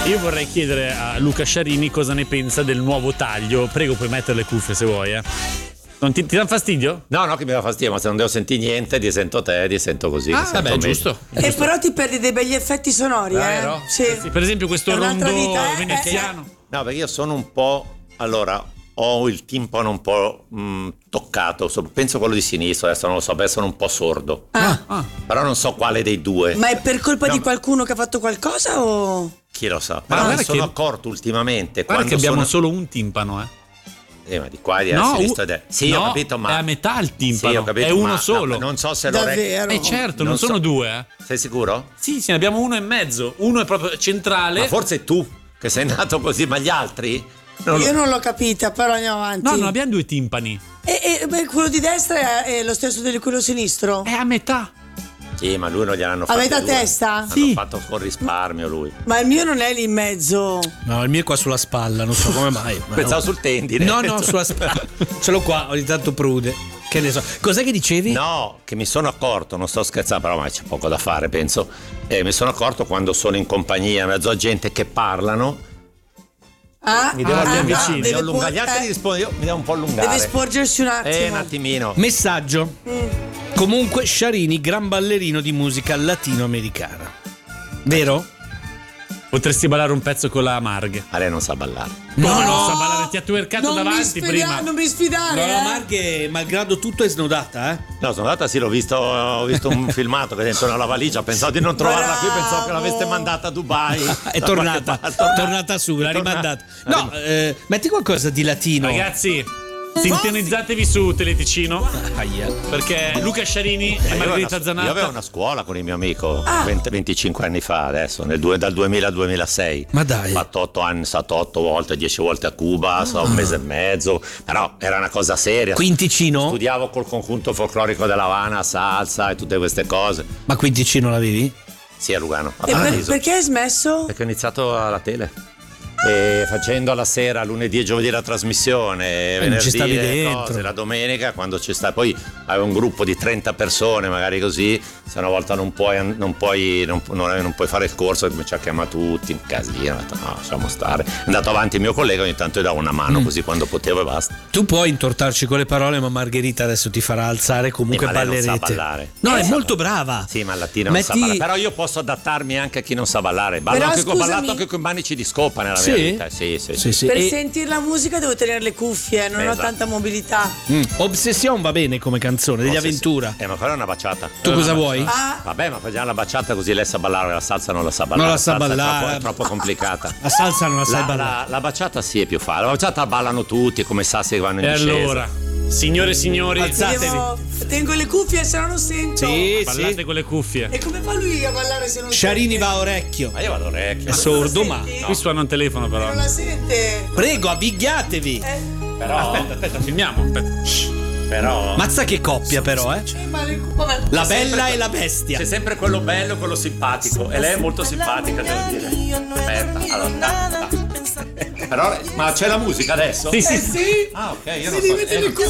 Io vorrei chiedere a Luca Sciarini cosa ne pensa del nuovo taglio. Prego, puoi mettere le cuffie se vuoi, Non ti dà fastidio? No, che mi dà fastidio, ma se non devo sentire niente, ti sento te, ti sento così. Vabbè, giusto. E però ti perdi dei begli effetti sonori, Vero? Sì. Per esempio questo rondo veneziano. No, perché io sono un po'... Allora, ho il timpano un po' toccato, penso quello di sinistra, adesso non lo so, sono un po' sordo. Però non so quale dei due. Ma è per colpa di qualcuno che ha fatto qualcosa o... Chi lo sa? Però mi sono accorto ultimamente guarda che abbiamo solo un timpano, ma di qua e di sinistra e destra. Sì, ho capito, ma è a metà il timpano. Sì, ho capito, è uno solo. Non so se lo reggo. Certo, non sono due. Sei sicuro? Sì, ne abbiamo uno e mezzo. Uno è proprio centrale. Ma forse tu, che sei nato così, ma gli altri? Io non l'ho capita, però andiamo avanti. No, non abbiamo due timpani. E quello di destra è lo stesso di quello sinistro? È a metà. Sì, ma lui non gliel'hanno fatto. Avete a testa? Hanno fatto con risparmio lui. Ma il mio non è lì in mezzo. No, il mio è qua sulla spalla, non so come mai. Pensavo sul tendine. No, sulla spalla. Ce l'ho qua, ogni tanto prude. Che ne so. Cos'è che dicevi? No, che mi sono accorto, non sto scherzando, però c'è poco da fare, penso. Mi sono accorto quando sono in compagnia, in mezzo a gente che parlano. Mi devo allungare, mi devo allungare. Gli altri rispondono, io mi devo un po' allungare. Deve sporgersi un attimo. Un attimino. Messaggio. Comunque Sciarini, gran ballerino di musica latinoamericana. Vero? Potresti ballare un pezzo con la Marghe. Ma lei non sa ballare. Come non sa ballare? Ti ha twerkato davanti prima. Non mi sfidare. No, la Marghe, malgrado tutto, è snodata, No, snodata sì, ho visto un filmato che dentro nella valigia. Pensavo di non trovarla qui, pensavo che l'aveste mandata a Dubai. È tornata su, l'ha rimandata. No, metti qualcosa di latino. Ragazzi, sintonizzatevi su Teleticino, perché Luca Sciarini e Margherita Zanatta. Io avevo una scuola con il mio amico 25 anni fa, adesso dal 2000 al 2006. Ma dai, fatto 8 anni, stato 8 volte, 10 volte a Cuba, un mese e mezzo, però era una cosa seria. Quinticino? Studiavo col conjunto folclorico della Havana, salsa e tutte queste cose. Ma Quinticino l'avevi? Sì, a Lugano. Perché hai smesso? Perché ho iniziato alla tele. E facendo alla sera, lunedì e giovedì la trasmissione, venerdì le cose, la domenica quando ci sta, poi avevo un gruppo di 30 persone magari così, se una volta non puoi fare il corso, mi ci ha chiamato tutti, in casino, ho detto no, lasciamo stare. È andato avanti il mio collega, ogni tanto gli davo una mano così quando potevo e basta. Tu puoi intortarci con le parole, ma Margherita adesso ti farà alzare, comunque ballerete. Non sa ballare. No, è molto brava. Sì, ma al latino non sa ballare, però io posso adattarmi anche a chi non sa ballare. Ho ballato anche con i manici di scopa nella mia vita. Sì. Per sentire la musica devo tenere le cuffie, non ho tanta mobilità. Obsession va bene come canzone, degli Avventura. Ma quella è una baciata. Tu cosa vuoi? Vabbè, ma facciamo la baciata così lei sa ballare, la salsa non la sa ballare. Non la sa ballare. È troppo complicata. La salsa non la sa ballare. La baciata sì è più facile. La baciata ballano tutti, come sassi che vanno in discesa. E allora, signore e signori, alzatevi. Tengo le cuffie se no non sento. Ballate con le cuffie. E come fa lui a ballare se non Sciarini va a orecchio. Ma io vado a orecchio. È sordo, ma qui suona un telefono però. Non la sente. Prego, avvighiatevi. Però aspetta, filmiamo. Però mazza che coppia però, La bella e la bestia. C'è sempre quello bello e quello simpatico. E lei è molto simpatica, devo dire. Aspetta, allora. Però, ma c'è la musica adesso? Sì. Ah, ok, io non so.